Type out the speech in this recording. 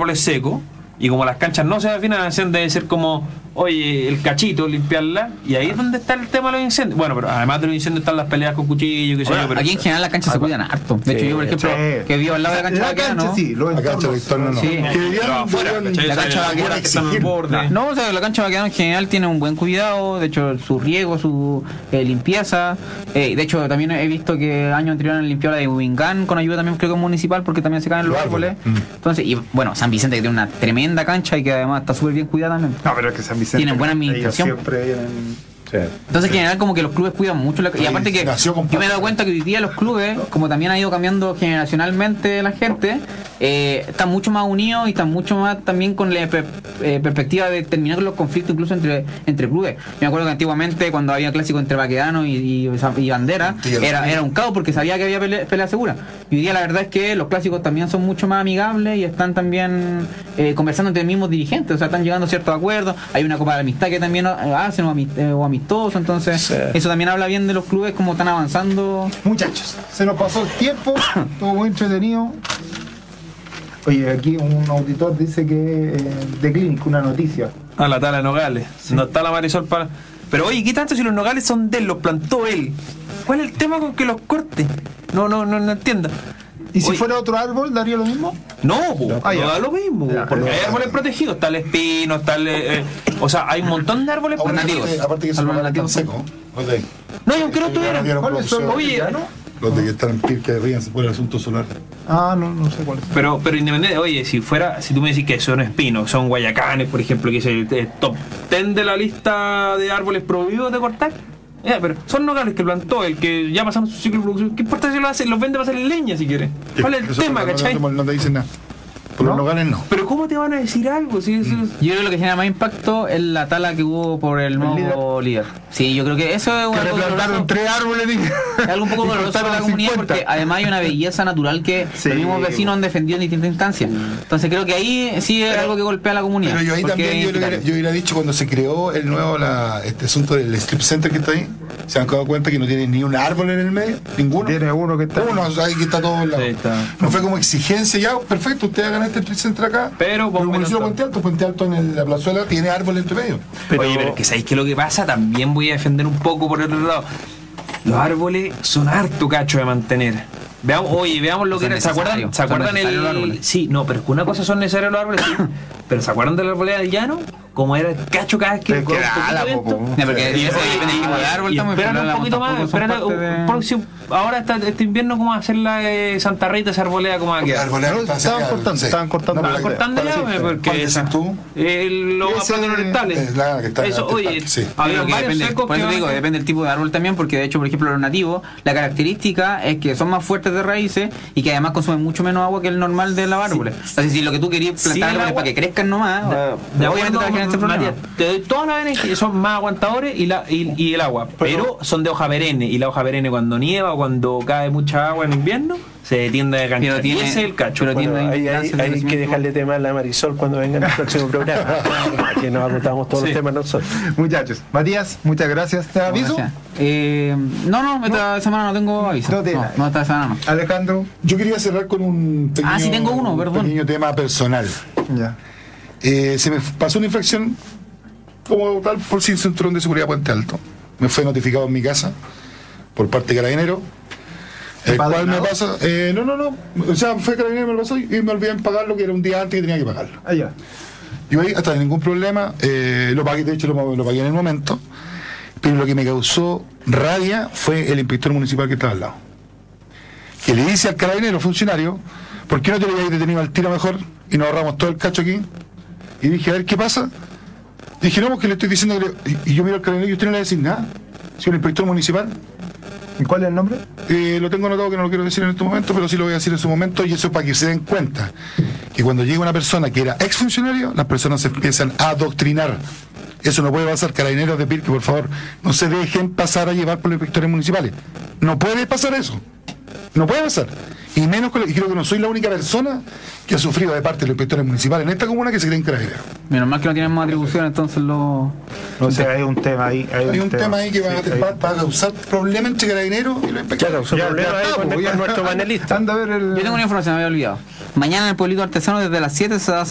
árboles secos. Y como las canchas no se financian, debe ser como, oye, el cachito, limpiarla. Y ahí es donde está el tema de los incendios. Bueno, pero además de los incendios están las peleas con cuchillos, qué sé yo. Pero aquí en general las canchas se cuidan harto. De hecho, yo, por ejemplo, que vivo al lado de la cancha vaquera, ¿no? Sí, la cancha Victorino no. Sí. la cancha vaquera que está en el borde. No, o sea, la cancha vaquera en general tiene un buen cuidado. De hecho, su riego, su limpieza. De hecho, también he visto que año anterior han limpiado la de Huingán con ayuda también, creo que municipal, porque también se caen los árboles. Entonces, y bueno, San Vicente que tiene una tremenda cancha y que además está súper bien cuidada también. No, pero es que San Vicente tienen buena administración. Siempre vienen... Entonces en general como que los clubes cuidan mucho y aparte que yo me he dado cuenta que hoy día los clubes, como también ha ido cambiando generacionalmente la gente, están mucho más unidos y están mucho más también con la perspectiva de terminar los conflictos incluso entre clubes. Yo me acuerdo que antiguamente cuando había clásico entre Baquedano y Bandera era un caos porque sabía que había pelea segura. Y hoy día la verdad es que los clásicos también son mucho más amigables y están también conversando entre los mismos dirigentes, o sea, están llegando a ciertos acuerdos. Hay una copa de amistad que también hacen o amistosos, entonces eso también habla bien de los clubes como están avanzando. Muchachos, se nos pasó el tiempo, estuvo muy entretenido. Oye, aquí un auditor dice que de Clínico, una noticia. La tala de nogales. Sí. No está la Marisol para... Pero oye, ¿qué tanto si los nogales son de él? Los plantó él. ¿Cuál es el tema con que los corte? No entiendo. ¿Y si fuera otro árbol, daría lo mismo? No da lo mismo. Porque hay árboles protegidos. Está el espino, está el... o sea, hay un montón de árboles protegidos. Aparte que son tan secos. No, yo creo que tuvieran. ¿Cuáles son? Oye, los de que están en PIR que ríen por el asunto solar. No sé cuál es. Pero independiente, oye, si tú me decís que son espinos, son guayacanes, por ejemplo, que es el top 10 de la lista de árboles prohibidos de cortar. Pero son nogales que plantó, el que ya pasaron su ciclo de producción. ¿Qué importa si los vende para hacer leña si quiere? ¿Cuál es el tema, cachai? No te dicen nada. Por los nogales no. Pero ¿cómo te van a decir algo? Si eso Yo creo que lo que genera más impacto es la tala que hubo por el nuevo líder. Sí, yo creo que eso es algo plantaron 3 árboles. Es algo un poco doloroso para la comunidad porque además hay una belleza natural que los mismos vecinos han defendido en distintas instancias. Entonces creo que ahí sí es algo que golpea a la comunidad. Pero yo ahí también yo hubiera dicho cuando se creó el nuevo este asunto del strip center que está ahí, se han dado cuenta que no tiene ni un árbol en el medio, ninguno. Tiene uno que está. Ahí que está todo al lado. Sí, no fue como exigencia, ya, perfecto, ustedes hagan este strip center acá. Pero Puente Alto en la plazuela tiene árbol entre medio. Oye, pero es que ¿sabéis qué es lo que pasa? También voy a defender un poco por el otro lado. Los árboles son harto cacho de mantener. Veamos lo que era. ¿Se acuerdan el...? Sí, no, pero es que una cosa son necesarios los árboles, sí. Pero ¿se acuerdan de la arboleda del llano? Como era el cacho cada vez que porque depende del árbol. Esperan un poquito más. Ahora este invierno, ¿cómo va a hacer la Santa Rita, esa arboleda? ¿Cómo va a quedar? Estaban cortando ya, porque tú los árboles orientales. Eso, oye, había varios secos que depende del tipo de árbol también, porque de hecho, por ejemplo, los nativos, la característica es que son más fuertes de raíces y que además consumen mucho menos agua que el normal de los árboles. Entonces, si lo que tú querías plantar árboles para que crezcan nomás, obviamente Matías, te doy todas las verenes que son más aguantadores y el agua, pero son de hoja perenne, y la hoja perenne cuando nieva o cuando cae mucha agua en invierno se tiende a canchar, y ese es el cacho. Hay que dejarle tema a la Marisol cuando venga en el próximo programa, que nos agotamos todos los temas nosotros. Muchachos, Matías, muchas gracias. ¿Te aviso? Esta semana no tengo aviso. No, esta semana no. Alejandro, yo quería cerrar con un pequeño, sí tengo uno, perdón. Pequeño tema personal. Ya. Se me pasó una infracción como tal por sin cinturón de seguridad Puente Alto. Me fue notificado en mi casa por parte de Carabinero, el cual me pasa no, o sea, fue Carabinero, me lo pasó y me olvidé en pagarlo, que era un día antes que tenía que pagarlo. Ya. Yo ahí hasta ningún problema, lo pagué, de hecho lo pagué en el momento, pero lo que me causó rabia fue el inspector municipal que estaba al lado, que le dice al Carabinero, funcionario, ¿por qué no te lo habías detenido al tiro mejor y nos ahorramos todo el cacho aquí? Y dije, a ver qué pasa. Dije, no, porque le estoy diciendo que y yo miro al Carabinero y usted no le va a decir nada. Si el inspector municipal. ¿Y cuál es el nombre? Lo tengo anotado, que no lo quiero decir en este momento, pero sí lo voy a decir en su momento, y eso es para que se den cuenta que cuando llega una persona que era exfuncionario, las personas se empiezan a adoctrinar. Eso no puede pasar. Carabineros de Pirque, por favor, no se dejen pasar a llevar por los inspectores municipales. No puede pasar eso. No puede pasar. Y menos y creo que no soy la única persona que ha sufrido de parte de los inspectores municipales en esta comuna que se creen carabineros. Menos mal que no tienen más atribución, entonces no sé, hay un tema ahí. Hay un tema ahí que va a causar problemas entre carabineros y los inspectores. Claro, problema ahí con nuestro panelista. Yo tengo una información, me había olvidado. Mañana en el pueblito artesano desde las 7 se va a